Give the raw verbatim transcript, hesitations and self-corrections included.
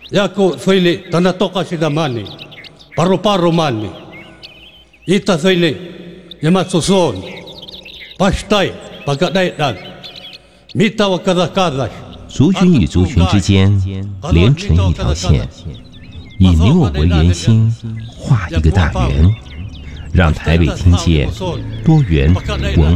Yaku soili tanatoka sida mani, paru-paru mani. Ita soili yamatsuson, pastai pagadaidan, mita wakadakadas. 族群与族群之间连成一条线，以你我为圆心，画一个大圆，让台北听见多元文